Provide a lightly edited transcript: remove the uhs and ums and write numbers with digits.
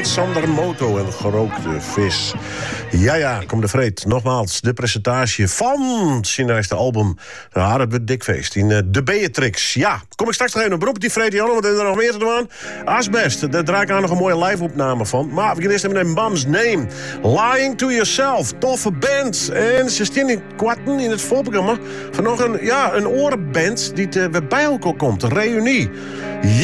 Sander Moto en gerookte vis. Ja, kom de vreed. Nogmaals, de presentatie van zijn nieuwste album. Ja, dat wordt dik feest. In de Beatrix. Ja, kom ik straks nog even een beroep op die vreed, Jan, want er nog meer te doen. Asbest, daar draai ik aan nog een mooie live-opname van. Maar we gaan eerst even naar Bam's Name. Lying to Yourself, toffe band. En ze staan in kwarten in het voorprogramma van nog een orenband die bij elkaar komt. Een reunie. Ja.